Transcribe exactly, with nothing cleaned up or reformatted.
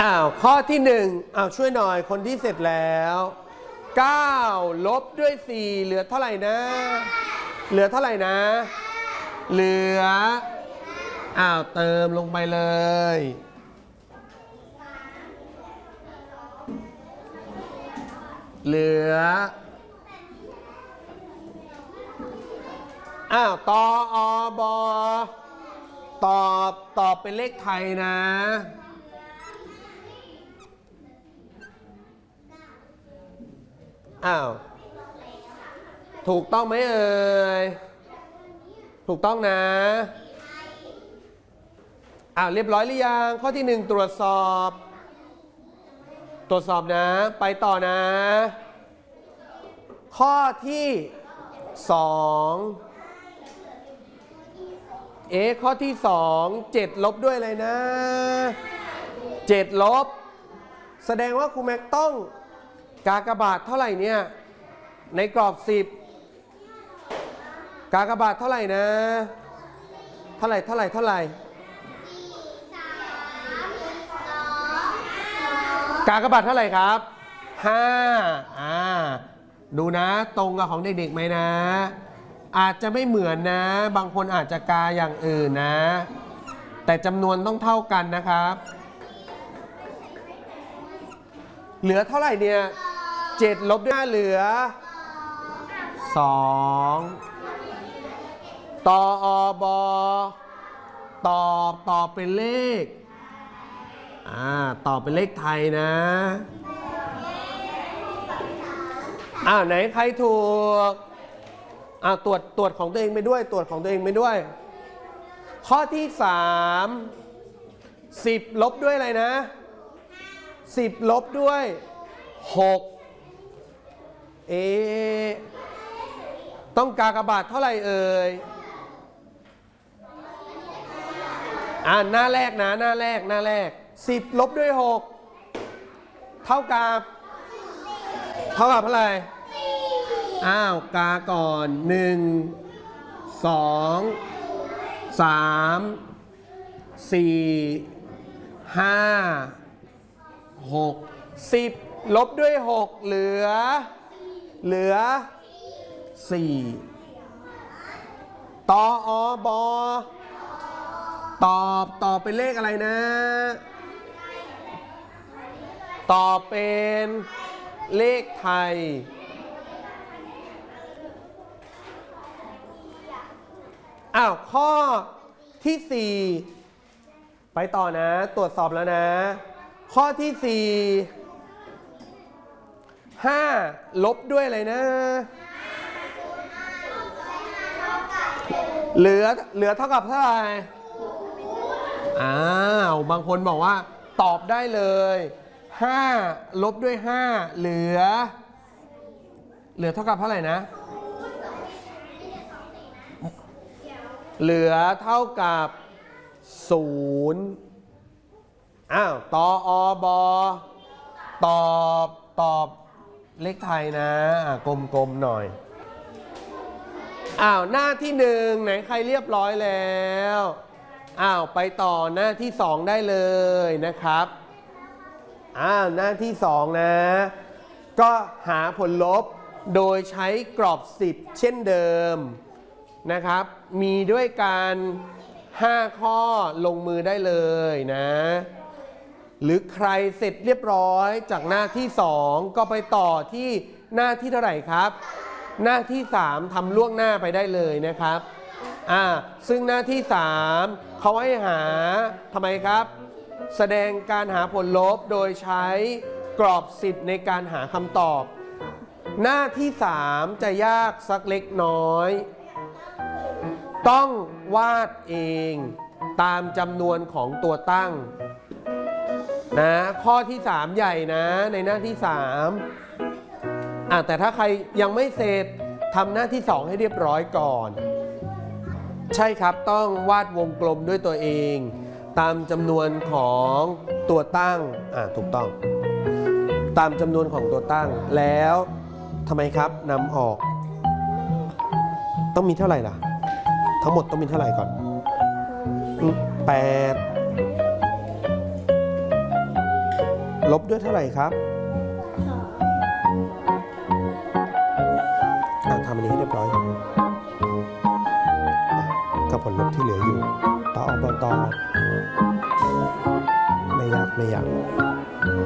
อ้าวข้อที่หนึ่งอ้าวช่วยหน่อยคนที่เสร็จแล้วเก้าลบด้วยสี่เหลือเท่าไหร่นะเหลือเท่าไหร่นะเหลืออ้าวเติมลงไปเลยเหลืออ้าวตออบอตอบตอบเป็นเลขไทยนะอ้าวถูกต้องไหมเอ่ยถูกต้องนะอ้าวเรียบร้อยหรือยังข้อที่หนึ่งตรวจสอบตรวจสอบนะไปต่อนะข้อที่สองเอ๊ะข้อที่สองเจ็ดลบด้วยอะไรนะเจ็ดลบแสดงว่าครูแม็กต้องกากบาทเท่าไหร่เนี่ยในกรอบสิบกากบาทเท่าไหร่นะเท่าไหร่เท่าไหร่เท่าไหร่กากบาทเท่าไหร่ครับห้าอ่าดูนะตรงกับของเด็กๆไหมนะอาจจะไม่เหมือนนะบางคนอาจจะกาอย่างอื่นนะแต่จำนวนต้องเท่ากันนะครับเหลือเท่าไหร่เนี่ยเจ็ดลบด้วยเหลือสองตออบอตอบตอบเป็นเลขอ่าตอบเป็นเลขไทยนะอ้าวไหนใครถูกอ้าวตรวจตรวจของตัวเองไปด้วยตรวจของตัวเองไปด้วยข้อที่สามสิบลบด้วยอะไรนะสิบลบด้วยหกเอต้องกากบาทเท่าไหร่เอ่ยอ่าหน้าแรกนะหน้าแรกหน้าแรกสิบลบด้วยหกเท่ากับเท่ากับเท่าไหร่อ้าวกาก่อนหนึ่งสองสามสี่ห้าหกสิบลบด้วยหกเหลือเหลือสี่ตออบอตอบตอบเป็นเลขอะไรนะตอบเป็นเลขไทยอ้าวข้อที่สี่ไปต่อนะตรวจสอบแล้วนะข้อที่สี่ห้าลบด้วยอะไรนะเหลือเหลือเท่ากับเท่าไหร่อ้าวบางคนบอกว่าตอบได้เลยห้าลบด้วยห้าเหลือเหลือเท่ากับเท่าไหร่นะเหลือเท่ากับศูนย์อ้าวตออบอตอบตอบเลขไทยนะกลมๆหน่อยอ้าวหน้าที่หนึ่งไหนใครเรียบร้อยแล้วอ้าวไปต่อหน้าที่สองได้เลยนะครับอ้าวหน้าที่สองนะก็หาผลลบโดยใช้กรอบสิบเช่นเดิมนะครับมีด้วยการห้าข้อลงมือได้เลยนะหรือใครเสร็จเรียบร้อยจากหน้าที่สองก็ไปต่อที่หน้าที่เท่าไหร่ครับหน้าที่สามทำล่วงหน้าไปได้เลยนะครับอ่าซึ่งหน้าที่สามเขาให้หาทำไมครับแสดงการหาผลลบโดยใช้กรอบสิบในการหาคำตอบหน้าที่สามจะยากสักเล็กน้อยต้องวาดเองตามจำนวนของตัวตั้งนะข้อที่สามใหญ่นะในหน้าที่สามอ่ะแต่ถ้าใครยังไม่เสร็จทำหน้าที่สองให้เรียบร้อยก่อนใช่ครับต้องวาดวงกลมด้วยตัวเองตามจำนวนของตัวตั้งอ่ะถูกต้องตามจำนวนของตัวตั้งแล้วทำไมครับนำออกต้องมีเท่าไหร่ล่ะทั้งหมดต้องมีเท่าไหร่ก่อนแปดลบด้วยเท่าไหร่ครับอ่ะทำอันนี้ให้เรียบร้อยครับกับผลลบที่เหลืออยู่ต่ออบตไม่ยากไม่ยาก